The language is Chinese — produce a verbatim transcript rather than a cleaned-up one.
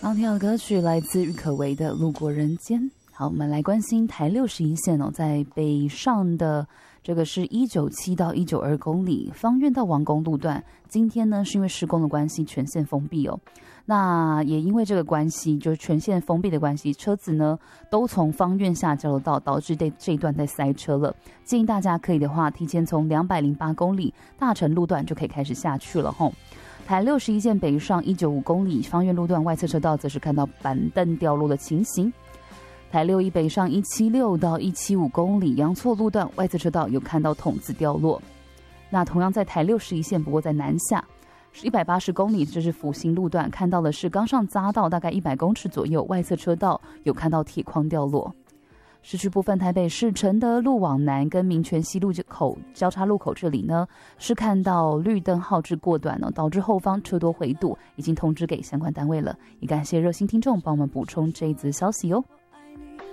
刚听到的歌曲来自郁可唯的《路过人间》。好，我们来关心台六十一线哦，在北上的这个是一九七到一九二公里，芳苑到王宫路段，今天呢是因为施工的关系全线封闭哦。那也因为这个关系，就是全线封闭的关系，车子呢都从芳苑下交流道，导致这这一段在塞车了。建议大家可以的话，提前从两百零八公里大成路段就可以开始下去了吼。台六十一线北上一九五公里，芳苑路段外侧车道则是看到板凳掉落的情形。台六一北上一七六到一七五公里，阳错路段外侧车道有看到筒子掉落。那同样在台六十一线，不过在南下是一百八十公里，这是复兴路段，看到的是刚上匝道大概一百公尺左右，外侧车道有看到铁框掉落。市区部分，台北市承德路往南跟民权西路口交叉路口这里呢，是看到绿灯号志过短呢，导致后方车多回堵，已经通知给相关单位了。也感谢热心听众帮我们补充这一则消息哦。